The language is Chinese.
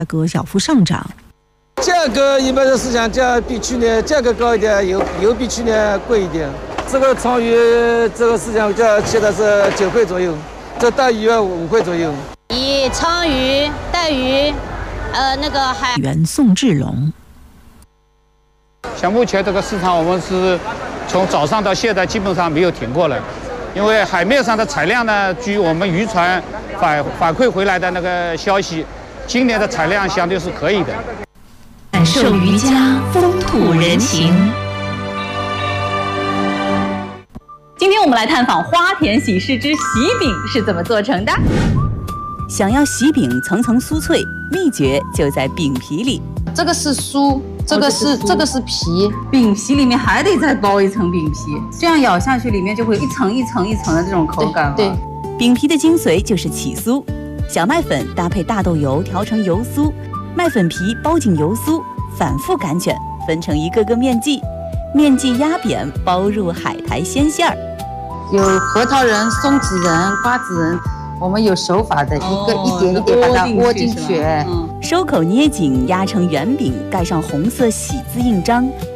价格小幅上涨。 价格一般的市场价比去年价格高一点，油比去年贵一点。这个鲳鱼这个市场价现在是9块左右，这带鱼5块左右。 以鲳鱼、带鱼，那个海员宋志龙。 像目前这个市场，我们是从早上到现在基本上没有停过来，因为海面上的采量呢，据我们渔船反馈回来的那个消息，今年的采量相对是可以的。 感受渔家风土人情。 今天我们来探访花田喜事之喜饼是怎么做成的。 想要喜饼层层酥脆，秘诀就在饼皮里。 这个是酥，这个是皮， 饼皮里面还得再包一层饼皮，这样咬下去里面就会一层一层一层的这种口感。 对， 饼皮的精髓就是起酥，小麦粉搭配大豆油调成油酥，麦粉皮包进油酥，反复擀卷，分成一个个面剂，面剂压扁，包入海苔鲜馅儿。 有核桃仁、松子仁、瓜子仁，我们有手法的，一点一点把它窝进去。 收口捏紧，压成圆饼，盖上红色喜字印章，